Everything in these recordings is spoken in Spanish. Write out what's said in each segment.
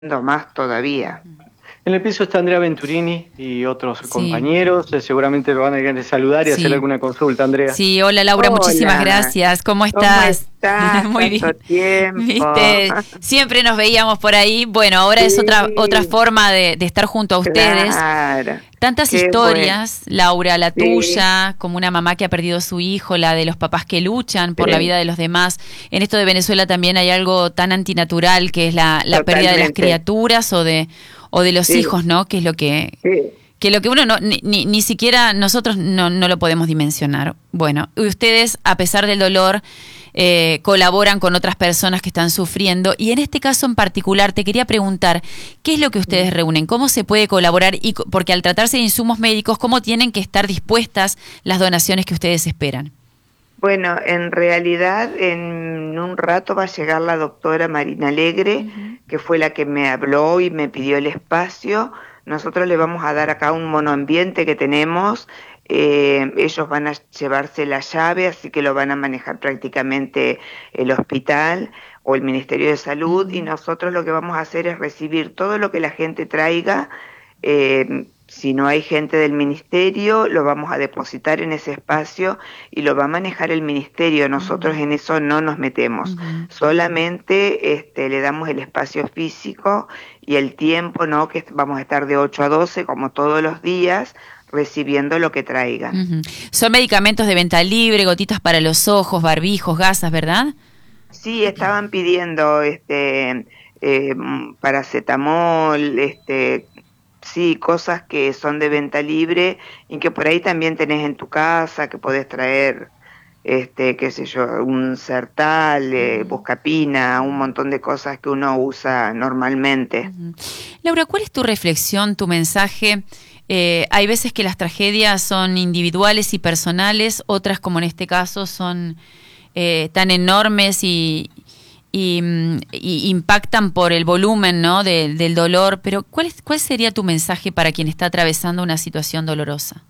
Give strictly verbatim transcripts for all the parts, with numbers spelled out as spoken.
más todavía. En el piso está Andrea Venturini y otros Sí. compañeros. Eh, seguramente lo van a querer saludar y Sí. hacer alguna consulta, Andrea. Sí, hola Laura, Hola. muchísimas gracias. ¿Cómo estás? ¿Cómo estás? Muy Tanto bien. tiempo. Viste, siempre nos veíamos por ahí. Bueno, ahora es otra Sí. otra forma de, de estar junto a ustedes. Claro. Tantas Qué historias, Laura, la Sí. tuya, como una mamá que ha perdido su hijo, la de los papás que luchan por Sí. la vida de los demás. En esto de Venezuela también hay algo tan antinatural que es la, la pérdida de las Totalmente. criaturas o de o de los Sí. hijos, ¿no? Que es lo que Sí. que lo que uno no, ni, ni, ni siquiera nosotros no, no lo podemos dimensionar. Bueno, y ustedes, a pesar del dolor, eh, colaboran con otras personas que están sufriendo. Y en este caso en particular, te quería preguntar, ¿qué es lo que ustedes reúnen? ¿Cómo se puede colaborar? Y porque al tratarse de insumos médicos, ¿cómo tienen que estar dispuestas las donaciones que ustedes esperan? Bueno, en realidad en un rato va a llegar la doctora Marina Alegre, uh-huh. que fue la que me habló y me pidió el espacio. Nosotros le vamos a dar acá un monoambiente que tenemos. Eh, ellos van a llevarse la llave, así que lo van a manejar prácticamente el hospital o el Ministerio de Salud, uh-huh. y nosotros lo que vamos a hacer es recibir todo lo que la gente traiga. Eh, si no hay gente del ministerio, lo vamos a depositar en ese espacio y lo va a manejar el ministerio. Nosotros uh-huh. en eso no nos metemos. Uh-huh. Solamente este, le damos el espacio físico y el tiempo, ¿no? Que vamos a estar de ocho a doce, como todos los días, recibiendo lo que traigan. Uh-huh. Son medicamentos de venta libre, gotitas para los ojos, barbijos, gasas, ¿verdad? Sí, estaban pidiendo este eh, paracetamol, este... Sí, cosas que son de venta libre y que por ahí también tenés en tu casa, que podés traer, este, qué sé yo, un Sertal, eh, Buscapina, un montón de cosas que uno usa normalmente. Uh-huh. Laura, ¿cuál es tu reflexión, tu mensaje? Eh, hay veces que las tragedias son individuales y personales, otras, como en este caso, son eh, tan enormes y... Y, y impactan por el volumen, ¿no? de, del dolor, pero ¿cuál, es, ¿cuál sería tu mensaje para quien está atravesando una situación dolorosa?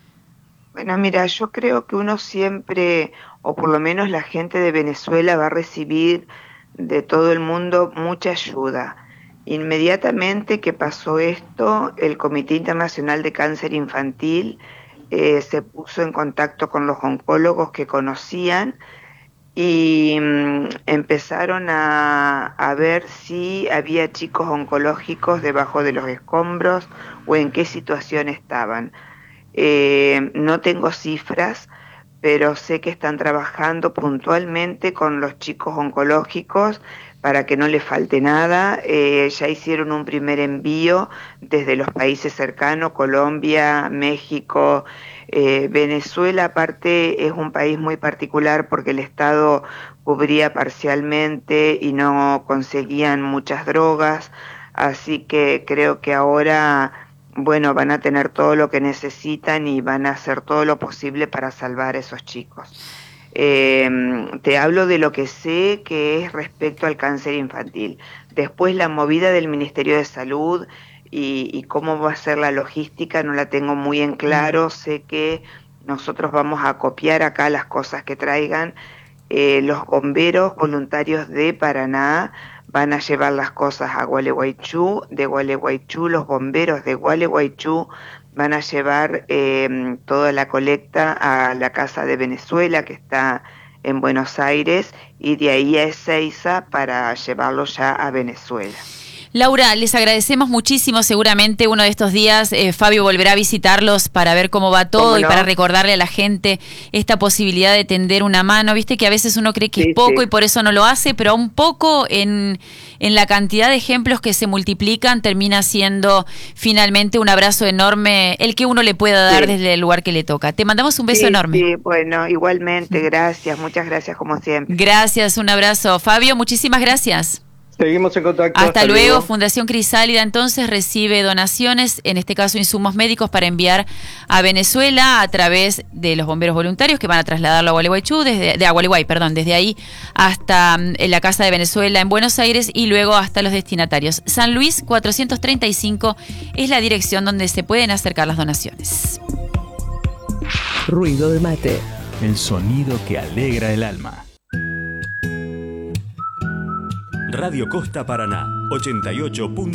Bueno, mira, yo creo que uno siempre, o por lo menos la gente de Venezuela, va a recibir de todo el mundo mucha ayuda. Inmediatamente que pasó esto, el Comité Internacional de Cáncer Infantil eh, se puso en contacto con los oncólogos que conocían y mmm, empezaron a, a ver si había chicos oncológicos debajo de los escombros o en qué situación estaban. Eh, no tengo cifras, pero sé que están trabajando puntualmente con los chicos oncológicos para que no les falte nada. Eh, ya hicieron un primer envío desde los países cercanos, Colombia, México, eh, Venezuela. Aparte es un país muy particular porque el Estado cubría parcialmente y no conseguían muchas drogas, así que creo que ahora, bueno, van a tener todo lo que necesitan y van a hacer todo lo posible para salvar a esos chicos. Eh, te hablo de lo que sé que es respecto al cáncer infantil. Después la movida del Ministerio de Salud y, y cómo va a ser la logística no la tengo muy en claro. Sé que nosotros vamos a copiar acá las cosas que traigan. Eh, los bomberos voluntarios de Paraná van a llevar las cosas a Gualeguaychú, de Gualeguaychú los bomberos de Gualeguaychú van a llevar eh, toda la colecta a la Casa de Venezuela, que está en Buenos Aires, y de ahí a Ezeiza para llevarlo ya a Venezuela. Laura, les agradecemos muchísimo. Seguramente uno de estos días eh, Fabio volverá a visitarlos para ver cómo va todo. ¿Cómo no? Y para recordarle a la gente esta posibilidad de tender una mano. Viste que a veces uno cree que sí, es poco, sí, y por eso no lo hace, pero un poco en, en la cantidad de ejemplos que se multiplican termina siendo finalmente un abrazo enorme el que uno le pueda dar, sí, desde el lugar que le toca. Te mandamos un beso sí, enorme. Sí, bueno, igualmente, gracias, muchas gracias como siempre. Gracias, un abrazo. Fabio, muchísimas gracias. Seguimos en contacto. Hasta, hasta luego. luego. Fundación Crisálida entonces recibe donaciones, en este caso insumos médicos, para enviar a Venezuela a través de los bomberos voluntarios que van a trasladarlo a Gualeguaychú, desde, de a Gualeguay, perdón, desde ahí hasta en la Casa de Venezuela en Buenos Aires y luego hasta los destinatarios. San Luis cuatrocientos treinta y cinco es la dirección donde se pueden acercar las donaciones. Ruido de mate. El sonido que alegra el alma. Radio Costa Paraná, ochenta y ocho.